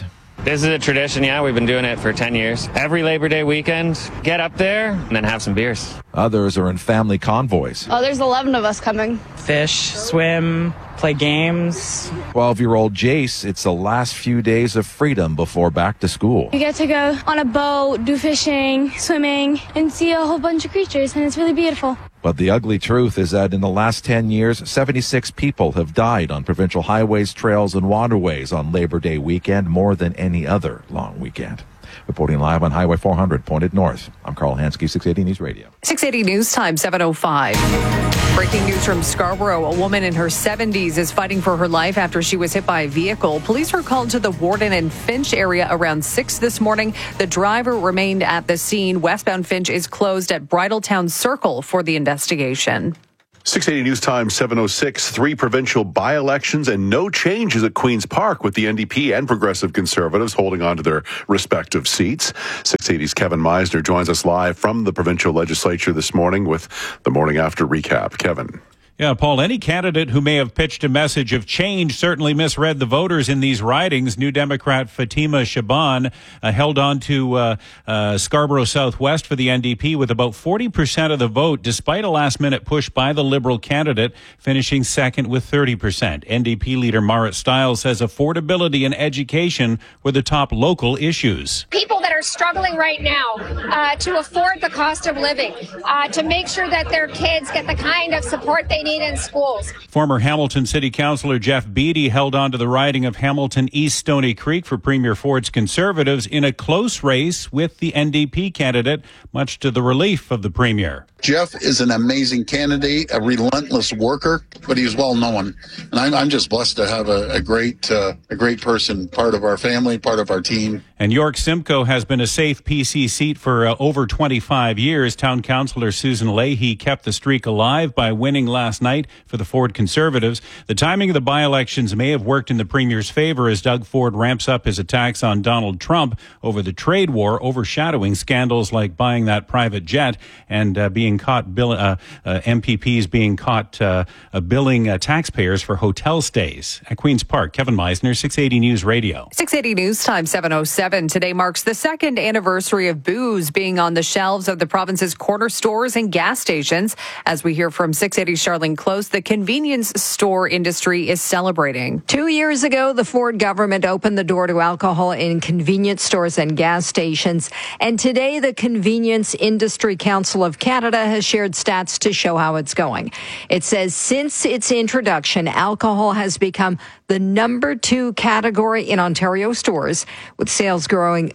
This is a tradition, yeah. We've been doing it for 10 years. Every Labor Day weekend, get up there and then have some beers. Others are in family convoys. Oh, there's 11 of us coming. Fish, swim, play games. 12-year-old Jace, it's the last few days of freedom before back to school. We get to go on a boat, do fishing, swimming, and see a whole bunch of creatures, and it's really beautiful. But the ugly truth is that in the last 10 years, 76 people have died on provincial highways, trails, and waterways on Labor Day weekend, more than any other long weekend. Reporting live on Highway 400, pointed north. I'm Carl Hansky, 680 News Radio. 680 News Time, 7:05. Breaking news from Scarborough. A woman in her 70s is fighting for her life after she was hit by a vehicle. Police were called to the Warden and Finch area around 6 this morning. The driver remained at the scene. Westbound Finch is closed at Bridletown Circle for the investigation. 680 News Time, 7:06. 3 provincial by-elections and no changes at Queen's Park, with the NDP and Progressive Conservatives holding on to their respective seats. 680's Kevin Meisner joins us live from the provincial legislature this morning with the morning after recap. Kevin. Yeah, Paul, any candidate who may have pitched a message of change certainly misread the voters in these ridings. New Democrat Fatima Shaban held on to Scarborough Southwest for the NDP with about 40% of the vote, despite a last-minute push by the Liberal candidate, finishing second with 30%. NDP leader Marit Stiles says affordability and education were the top local issues. People that are struggling right now to afford the cost of living, to make sure that their kids get the kind of support they need in schools. Former Hamilton City Councillor Jeff Beattie held on to the riding of Hamilton East Stony Creek for Premier Ford's Conservatives in a close race with the NDP candidate, much to the relief of the Premier. Jeff is an amazing candidate, a relentless worker, but he's well known. And I'm just blessed to have a great person, part of our family, part of our team. And York Simcoe has been a safe PC seat for over 25 years. Town Councillor Susan Leahy kept the streak alive by winning last night for the Ford Conservatives. The timing of the by-elections may have worked in the Premier's favor as Doug Ford ramps up his attacks on Donald Trump over the trade war, overshadowing scandals like buying that private jet and being caught MPPs being caught billing taxpayers for hotel stays. At Queen's Park, Kevin Meisner, 680 News Radio. 680 News Time, 7:07. Today marks the second anniversary of booze being on the shelves of the province's corner stores and gas stations. As we hear from 680 Charlene Close, the convenience store industry is celebrating. 2 years ago, the Ford government opened the door to alcohol in convenience stores and gas stations. And today, the Convenience Industry Council of Canada has shared stats to show how it's going. It says since its introduction, alcohol has become the number 2 category in Ontario stores, with sales growing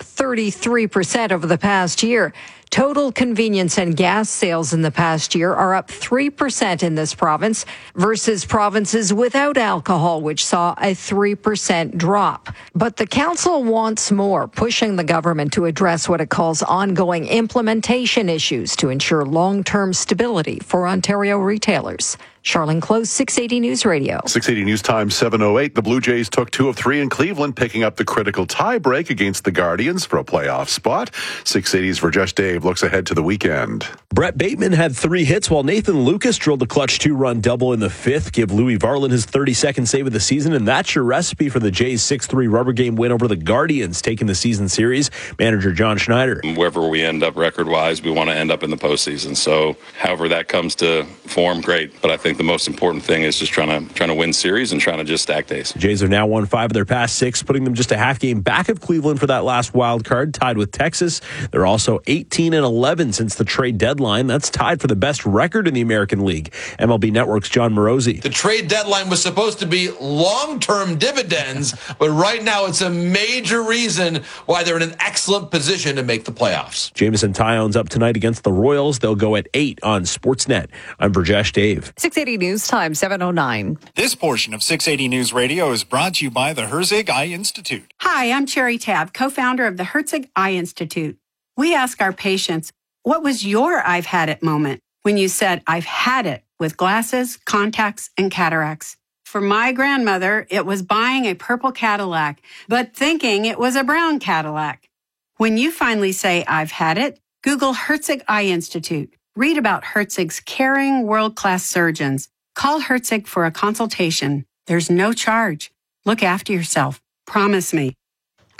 33% over the past year. Total convenience and gas sales in the past year are up 3% in this province versus provinces without alcohol, which saw a 3% drop. But the council wants more, pushing the government to address what it calls ongoing implementation issues to ensure long-term stability for Ontario retailers. Charlene Close, 680 News Radio. 680 News Time, 7:08. The Blue Jays took 2 of 3 in Cleveland, picking up the critical tie-break against the Guardians for a playoff spot. 680's Verjesh Dave looks ahead to the weekend. Brett Bateman had 3 hits, while Nathan Lucas drilled the clutch 2-run double in the 5th. Give Louis Varland his 32nd save of the season, and that's your recipe for the Jays' 6-3 rubber game win over the Guardians, taking the season series. Manager John Schneider. Wherever we end up record-wise, we want to end up in the postseason. So however that comes to form, great. But I think the most important thing is just trying to win series and trying to just stack days. The Jays have now won 5 of their past 6, putting them just a half game back of Cleveland for that last wild card, tied with Texas. They're also 18-11 since the trade deadline. That's tied for the best record in the American League. MLB Network's John Morosi. The trade deadline was supposed to be long-term dividends, but right now it's a major reason why they're in an excellent position to make the playoffs. Jameson Tyone's up tonight against the Royals. They'll go at 8 on Sportsnet. I'm Verjesh Dave. 680 News Time, 7:09. This portion of 680 News Radio is brought to you by the Herzig Eye Institute. Hi, I'm Cherry Tabb, co-founder of the Herzig Eye Institute. We ask our patients, what was your I've had it moment when you said, I've had it with glasses, contacts, and cataracts? For my grandmother, it was buying a purple Cadillac, but thinking it was a brown Cadillac. When you finally say, I've had it, Google Herzig Eye Institute. Read about Herzig's caring, world-class surgeons. Call Herzig for a consultation. There's no charge. Look after yourself. Promise me.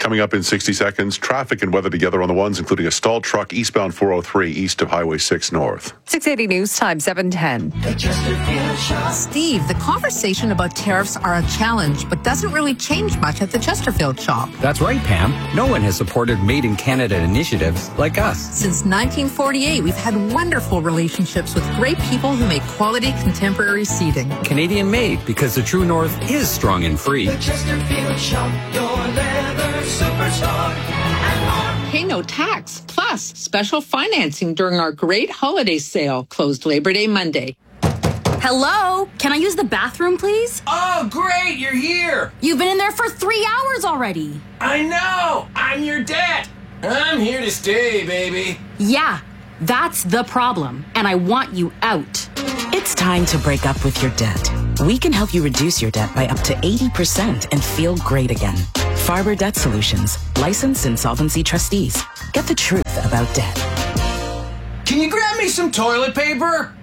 Coming up in 60 seconds, traffic and weather together on the ones, including a stalled truck eastbound 403 east of Highway 6 North. 680 News Time, 7:10. Steve, the conversation about tariffs are a challenge, but doesn't really change much at the Chesterfield shop. That's right, Pam. No one has supported Made in Canada initiatives like us. Since 1948, we've had wonderful relationships with great people who make quality contemporary seating. Canadian made, because the True North is strong and free. The Chesterfield shop, your leather superstar. Pay no tax, plus special financing during our great holiday sale, closed Labor Day Monday. Hello? Can I use the bathroom, please? Oh, great, you're here. You've been in there for 3 hours already. I know, I'm your dad. I'm here to stay, baby. Yeah, that's the problem, and I want you out. It's time to break up with your debt. We can help you reduce your debt by up to 80% and feel great again. Farber Debt Solutions, licensed insolvency trustees. Get the truth about debt. Can you grab me some toilet paper?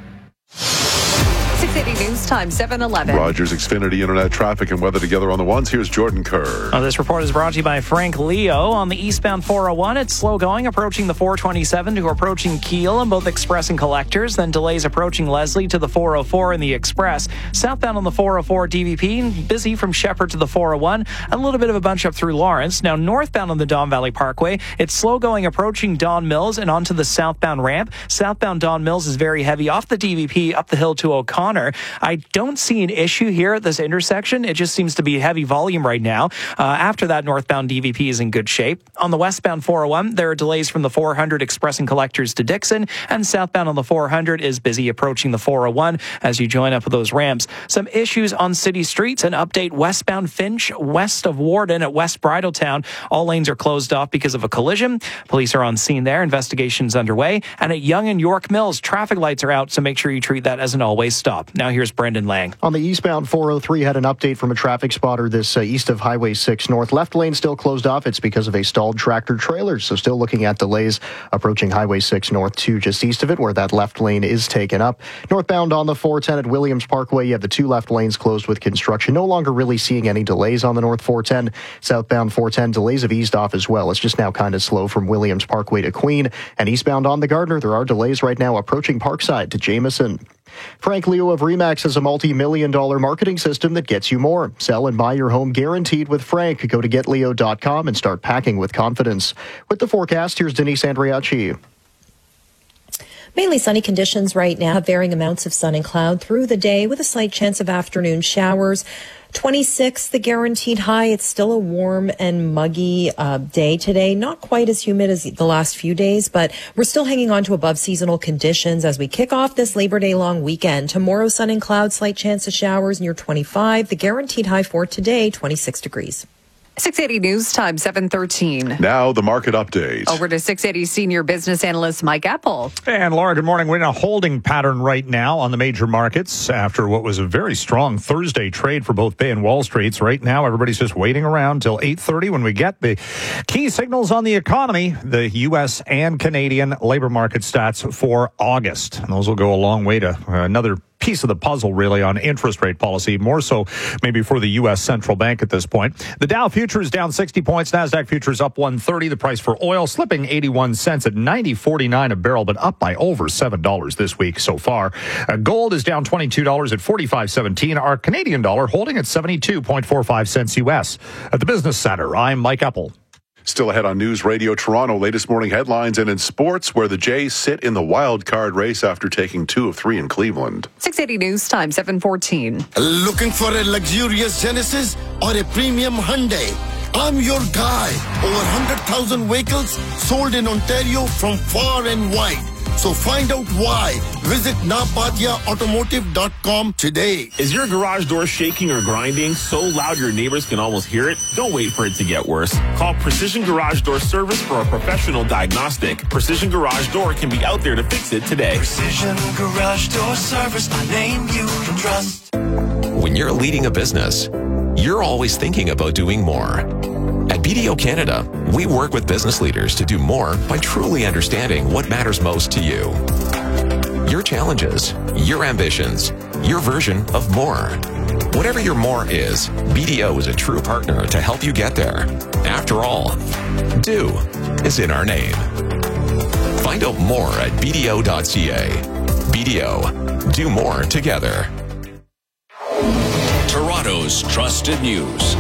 680 News Time, 7:11. Rogers Xfinity Internet traffic and weather together on the ones. Here's Jordan Kerr. This report is brought to you by Frank Leo. On the eastbound 401, it's slow going, approaching the 427 to approaching Kiel in both Express and Collectors. Then delays approaching Leslie to the 404 in the Express. Southbound on the 404 DVP, busy from Shepherd to the 401. A little bit of a bunch up through Lawrence. Now northbound on the Don Valley Parkway, it's slow going approaching Don Mills and onto the southbound ramp. Southbound Don Mills is very heavy off the DVP up the hill to O'Connor. I don't see an issue here at this intersection. It just seems to be heavy volume right now. After that, northbound DVP is in good shape. On the westbound 401, there are delays from the 400 Express and Collectors to Dixon, and southbound on the 400 is busy approaching the 401 as you join up with those ramps. Some issues on city streets. An update westbound Finch, west of Warden at West Bridletown. All lanes are closed off because of a collision. Police are on scene there. Investigations underway. And at Yonge and York Mills, traffic lights are out, so make sure you treat that as an always stop. Now here's Brendan Lang. On the eastbound 403, had an update from a traffic spotter this east of Highway 6 North. Left lane still closed off. It's because of a stalled tractor trailer, so still looking at delays approaching Highway 6 North 2 just east of it, where that left lane is taken up. Northbound on the 410 at Williams Parkway, you have the two left lanes closed with construction. No longer really seeing any delays on the North 410. Southbound 410, delays have eased off as well. It's just now kind of slow from Williams Parkway to Queen. And eastbound on the Gardner, there are delays right now approaching Parkside to Jameson. Frank Leo of RE/MAX has a multi-million-dollar marketing system that gets you more. Sell and buy your home guaranteed with Frank. Go to getleo.com and start packing with confidence. With the forecast, here's Denise Andriachi. Mainly sunny conditions right now. Varying amounts of sun and cloud through the day with a slight chance of afternoon showers. 26, the guaranteed high. It's still a warm and muggy day today. Not quite as humid as the last few days, but we're still hanging on to above seasonal conditions as we kick off this Labor Day long weekend. Tomorrow, sun and cloud, slight chance of showers near 25. The guaranteed high for today, 26 degrees. 680 News Time, 7:13. Now the market update. Over to 680 Senior Business Analyst Mike Apple. And Laura, good morning. We're in a holding pattern right now on the major markets after what was a very strong Thursday trade for both Bay and Wall Streets. Right now, everybody's just waiting around till 8:30 when we get the key signals on the economy, the U.S. and Canadian labor market stats for August. And those will go a long way to another piece of the puzzle, really, on interest rate policy, more so maybe for the U.S. Central Bank at this point. The Dow futures down 60 points. NASDAQ futures up 130. The price for oil slipping 81 cents at $90.49 a barrel, but up by over $7 this week so far. Gold is down $22 at $45.17. Our Canadian dollar holding at 72.45 cents U.S. At the Business Center, I'm Mike Apple. Still ahead on News Radio Toronto, latest morning headlines, and in sports, where the Jays sit in the wild card race after taking 2 of 3 in Cleveland. 680 News Time, 7:14. Looking for a luxurious Genesis or a premium Hyundai? I'm your guy. Over 100,000 vehicles sold in Ontario from far and wide. So find out why. Visit napatiaautomotive.com today. Is your garage door shaking or grinding so loud your neighbors can almost hear it? Don't wait for it to get worse. Call Precision Garage Door Service for a professional diagnostic. Precision Garage Door can be out there to fix it today. Precision Garage Door Service, a name you can trust. When you're leading a business, you're always thinking about doing more. At BDO Canada, we work with business leaders to do more by truly understanding what matters most to you. Your challenges, your ambitions, your version of more. Whatever your more is, BDO is a true partner to help you get there. After all, do is in our name. Find out more at BDO.ca. BDO, do more together. Toronto's trusted news.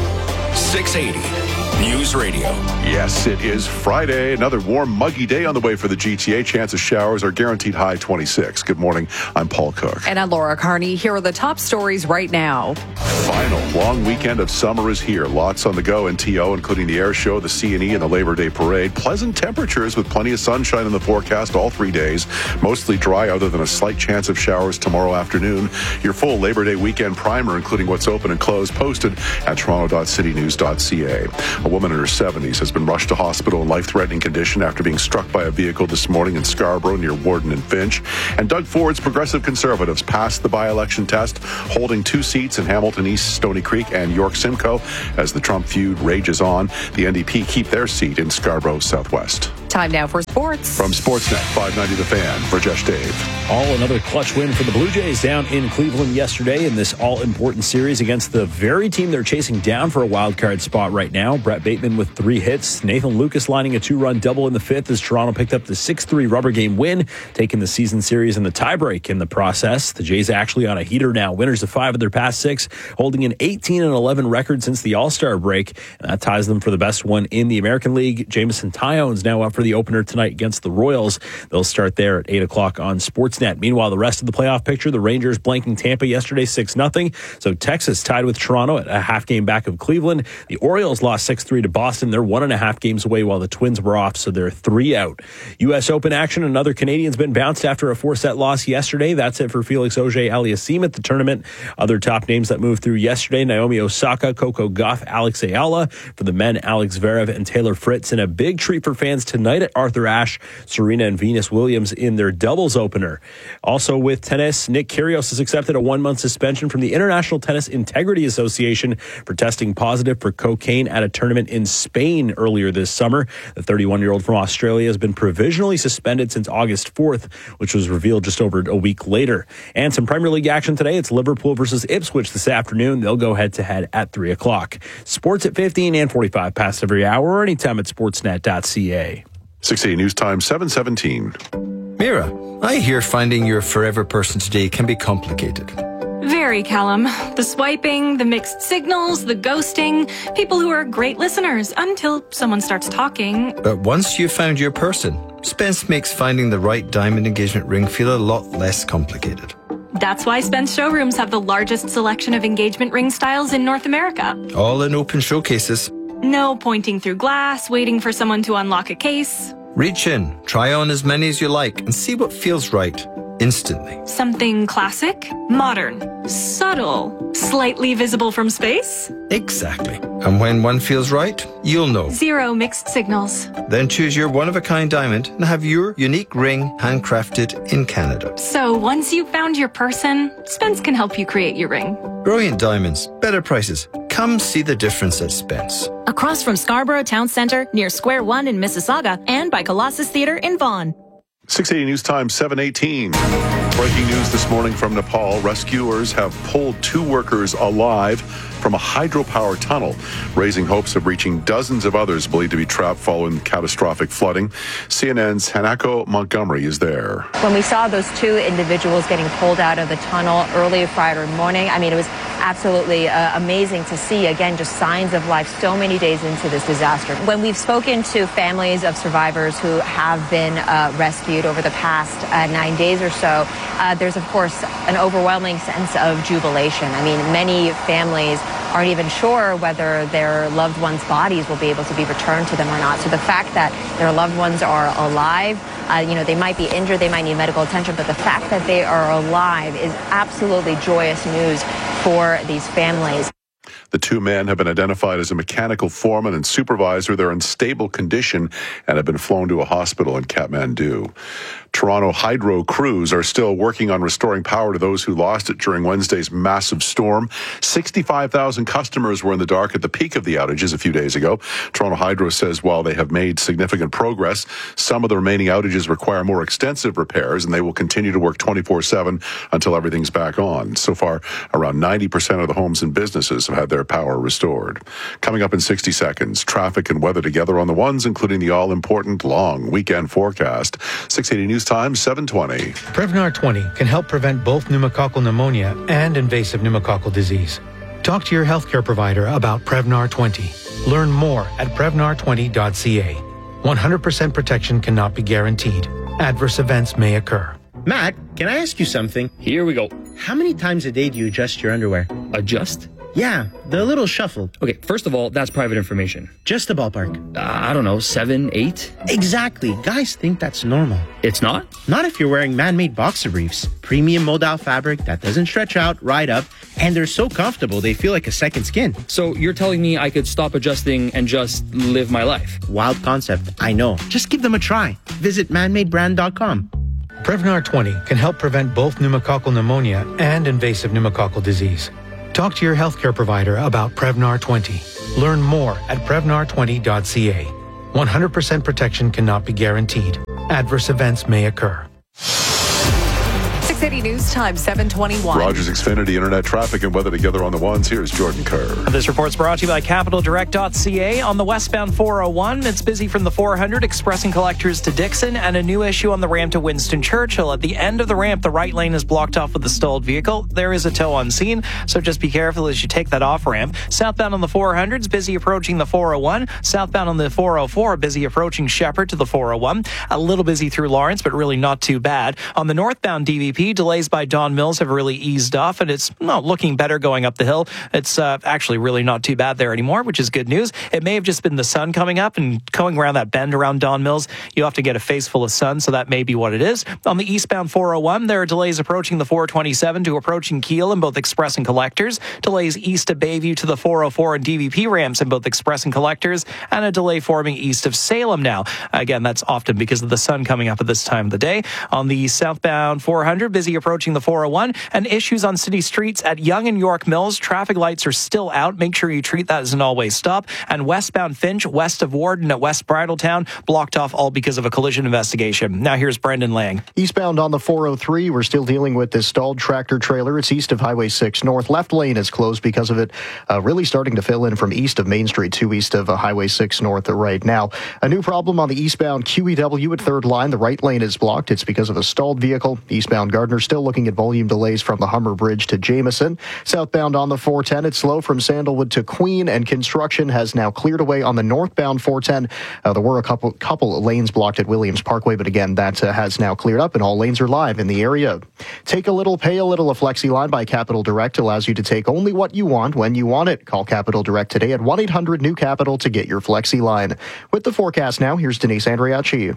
680 News Radio. Yes, it is Friday. Another warm, muggy day on the way for the GTA. Chance of showers are guaranteed high 26. Good morning. I'm Paul Cook. And I'm Laura Carney. Here are the top stories right now. Final long weekend of summer is here. Lots on the go in TO, including the air show, the CNE, and the Labor Day parade. Pleasant temperatures with plenty of sunshine in the forecast all 3 days. Mostly dry other than a slight chance of showers tomorrow afternoon. Your full Labor Day weekend primer, including what's open and closed, posted at toronto.citynews.ca. A woman in her 70s has been rushed to hospital in life-threatening condition after being struck by a vehicle this morning in Scarborough near Warden and Finch. And Doug Ford's Progressive Conservatives passed the by-election test, holding 2 seats in Hamilton East, Stony Creek, and York Simcoe. As the Trump feud rages on, the NDP keep their seat in Scarborough Southwest. Time now for sports. From Sportsnet 590 The Fan, Rajesh Dave. Another clutch win for the Blue Jays down in Cleveland yesterday in this all-important series against the very team they're chasing down for a wild card spot right now. Brett Bateman with 3 hits. Nathan Lucas lining a 2-run double in the 5th as Toronto picked up the 6-3 rubber game win, taking the season series in the tiebreak in the process. The Jays actually on a heater now, winners of 5 of their past 6, holding an 18-11 record since the All-Star break, and that ties them for the best one in the American League. Jamison Tyone's now up for the opener tonight against the Royals. They'll start there at 8 o'clock on Sportsnet. Meanwhile, the rest of the playoff picture, the Rangers blanking Tampa yesterday 6-0. So Texas tied with Toronto at a half game back of Cleveland. The Orioles lost 6-3 to Boston. They're 1.5 games away while the Twins were off, so they're 3 out. U.S. Open action. Another Canadian's been bounced after a 4-set loss yesterday. That's it for Felix Auger-Aliassime at the tournament. Other top names that moved through yesterday, Naomi Osaka, Coco Gauff, Alex Ayala. For the men, Alex Zverev and Taylor Fritz. And a big treat for fans tonight at Arthur Ashe, Serena and Venus Williams in their doubles opener. Also with tennis, Nick Kyrgios has accepted a 1-month suspension from the International Tennis Integrity Association for testing positive for cocaine at a tournament in Spain earlier this summer. The 31-year-old from Australia has been provisionally suspended since August 4th, which was revealed just over a week later. And some Premier League action today. It's Liverpool versus Ipswich this afternoon. They'll go head-to-head at 3 o'clock. Sports at 15 and 45 past every hour or anytime at sportsnet.ca. 680 News Time, 7:17. Mira, I hear finding your forever person today can be complicated. Very, Callum. The swiping, the mixed signals, the ghosting. People who are great listeners until someone starts talking. But once you've found your person, Spence makes finding the right diamond engagement ring feel a lot less complicated. That's why Spence showrooms have the largest selection of engagement ring styles in North America. All in open showcases. No pointing through glass, waiting for someone to unlock a case. Reach in, try on as many as you like, and see what feels right instantly. Something classic, modern, subtle, slightly visible from space. Exactly. And when one feels right, you'll know. 0 mixed signals. Then choose your one-of-a-kind diamond and have your unique ring handcrafted in Canada. So once you've found your person, Spence can help you create your ring. Brilliant diamonds, better prices. Come see the difference at Spence. Across from Scarborough Town Centre, near Square One in Mississauga, and by Colossus Theatre in Vaughan. 680 News Time, 7:18. Breaking news this morning from Nepal. Rescuers have pulled 2 workers alive from a hydropower tunnel, raising hopes of reaching dozens of others believed to be trapped following catastrophic flooding. CNN's Hanako Montgomery is there. When we saw those 2 individuals getting pulled out of the tunnel early Friday morning, I mean, it was absolutely amazing to see, again, just signs of life so many days into this disaster. When we've spoken to families of survivors who have been rescued over the past 9 days or so, there's, of course, an overwhelming sense of jubilation. I mean, many families aren't even sure whether their loved ones' bodies will be able to be returned to them or not. So the fact that their loved ones are alive, they might be injured, they might need medical attention, but the fact that they are alive is absolutely joyous news for these families. The two men have been identified as a mechanical foreman and supervisor. They're in stable condition and have been flown to a hospital in Kathmandu. Toronto Hydro crews are still working on restoring power to those who lost it during Wednesday's massive storm. 65,000 customers were in the dark at the peak of the outages a few days ago. Toronto Hydro says while they have made significant progress, some of the remaining outages require more extensive repairs, and they will continue to work 24/7 until everything's back on. So far, around 90% of the homes and businesses have had their power restored. Coming up in 60 seconds, traffic and weather together on the ones, including the all-important long weekend forecast. 680 News Time, 7:20. Prevnar 20 can help prevent both pneumococcal pneumonia and invasive pneumococcal disease. Talk to your healthcare provider about Prevnar 20. Learn more at Prevnar20.ca. 100% protection cannot be guaranteed. Adverse events may occur. Matt, can I ask you something? Here we go. How many times a day do you adjust your underwear? Adjust? Yeah, the little shuffle. Okay, first of all, that's private information. Just a ballpark. I don't know, 7, 8? Exactly. Guys think that's normal. It's not? Not if you're wearing man-made boxer briefs. Premium modal fabric that doesn't stretch out, right up, and they're so comfortable they feel like a second skin. So you're telling me I could stop adjusting and just live my life? Wild concept, I know. Just give them a try. Visit manmadebrand.com. Prevnar 20 can help prevent both pneumococcal pneumonia and invasive pneumococcal disease. Talk to your healthcare provider about Prevnar 20. Learn more at Prevnar20.ca. 100% protection cannot be guaranteed. Adverse events may occur. 680 News Time, 7:21. Rogers Xfinity Internet traffic and weather together on the ones. Here's Jordan Kerr. This report's brought to you by CapitalDirect.ca. On the westbound 401, it's busy from the 400 expressing collectors to Dixon, and a new issue on the ramp to Winston Churchill. At the end of the ramp, the right lane is blocked off with a stalled vehicle. There is a tow on scene, so just be careful as you take that off ramp. Southbound on the 400s, busy approaching the 401. Southbound on the 404, busy approaching Shepherd to the 401. A little busy through Lawrence, but really not too bad. On the northbound DVP, delays by Don Mills have really eased off, and it's looking better going up the hill. It's actually really not too bad there anymore, which is good news. It may have just been the sun coming up and going around that bend around Don Mills. You have to get a face full of sun, so that may be what it is. On the eastbound 401, there are delays approaching the 427 to approaching Kiel in both express and collectors. Delays east of Bayview to the 404 and DVP ramps in both express and collectors, and a delay forming east of Salem now. Again, that's often because of the sun coming up at this time of the day. On the southbound 400, busy approaching the 401, and issues on city streets at Yonge and York Mills. Traffic lights are still out. Make sure you treat that as an always stop. And westbound Finch, west of Warden at West Bridletown, blocked off all because of a collision investigation. Now here's Brendan Lang. Eastbound on the 403, we're still dealing with this stalled tractor trailer. It's east of Highway 6 North. Left lane is closed because of it. Really starting to fill in from east of Main Street to east of Highway 6 North right now. A new problem on the eastbound QEW at 3rd line. The right lane is blocked. It's because of a stalled vehicle. Eastbound Gardner still looking at volume delays from the Hummer Bridge to Jameson. Southbound on the 410, it's slow from Sandalwood to Queen, and construction has now cleared away on the northbound 410. There were a couple lanes blocked at Williams Parkway, but again, that has now cleared up, and all lanes are live in the area. Take a little, pay a little. A Flexi line by Capital Direct allows you to take only what you want when you want it. Call Capital Direct today at 1-800-NEW-CAPITAL to get your Flexi line. With the forecast now, here's Denise Andriachi.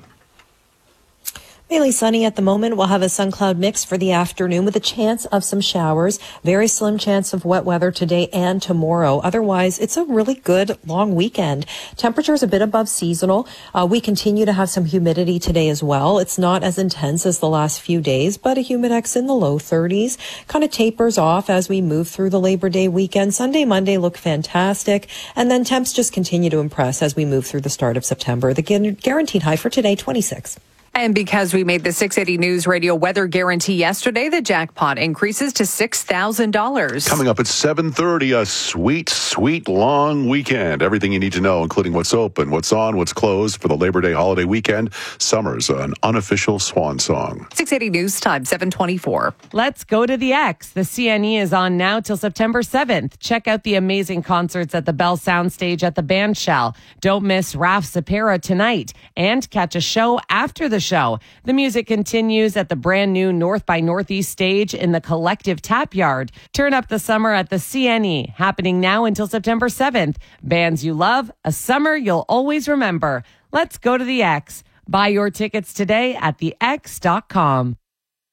Mainly sunny at the moment. We'll have a sun cloud mix for the afternoon with a chance of some showers. Very slim chance of wet weather today and tomorrow. Otherwise, it's a really good long weekend. Temperatures a bit above seasonal. We continue to have some humidity today as well. It's not as intense as the last few days, but a humidex in the low 30s. Kind of tapers off as we move through the Labor Day weekend. Sunday, Monday look fantastic. And then temps just continue to impress as we move through the start of September. The guaranteed high for today, 26. And because we made the 680 News Radio weather guarantee yesterday, the jackpot increases to $6,000. Coming up at 7:30, a sweet, sweet long weekend. Everything you need to know, including what's open, what's on, what's closed for the Labor Day holiday weekend. Summer's an unofficial swan song. 680 News Time, 7:24. Let's go to the X. The CNE is on now till September 7th. Check out the amazing concerts at the Bell Soundstage at the Band Shell. Don't miss Raf Sapera tonight, and catch a show after the show. The music continues at the brand new North by Northeast stage in the Collective Tap Yard. Turn up the summer at the CNE, happening now until September 7th. Bands you love, a summer you'll always remember. Let's go to the X. Buy your tickets today at thex.com.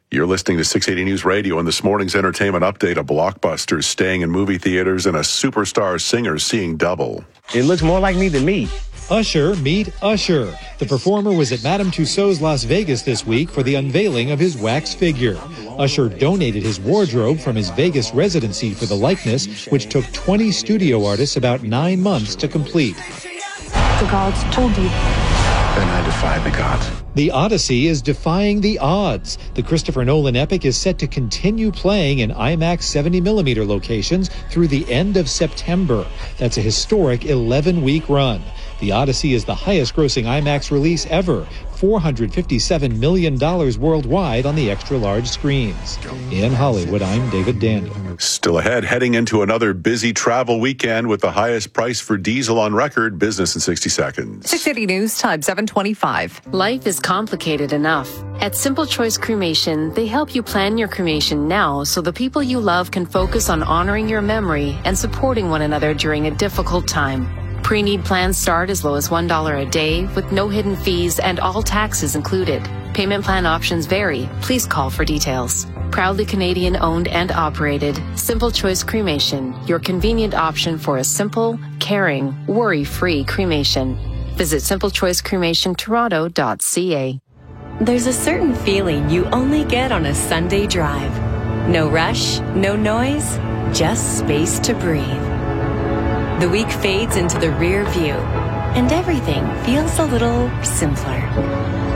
You're listening to 680 News Radio, and this morning's entertainment update, a blockbuster staying in movie theaters and a superstar singer seeing double. It looks more like me than me. Usher, meet Usher. The performer was at Madame Tussauds Las Vegas this week for the unveiling of his wax figure. Usher donated his wardrobe from his Vegas residency for the likeness, which took 20 studio artists about 9 months to complete. The gods told you. Then I defy the gods. The Odyssey is defying the odds. The Christopher Nolan epic is set to continue playing in IMAX 70mm locations through the end of September. That's a historic 11-week run. The Odyssey is the highest-grossing IMAX release ever, $457 million worldwide on the extra-large screens. In Hollywood, I'm David Daniel. Still ahead, heading into another busy travel weekend with the highest price for diesel on record. Business in 60 seconds. 680 News, time 7:25. Life is complicated enough. At Simple Choice Cremation, they help you plan your cremation now so the people you love can focus on honoring your memory and supporting one another during a difficult time. Pre-need plans start as low as $1 a day with no hidden fees and all taxes included. Payment plan options vary. Please call for details. Proudly Canadian owned and operated, Simple Choice Cremation, your convenient option for a simple, caring, worry-free cremation. Visit simplechoicecremationtoronto.ca. There's a certain feeling you only get on a Sunday drive. No rush, no noise, just space to breathe. The week fades into the rear view, and everything feels a little simpler.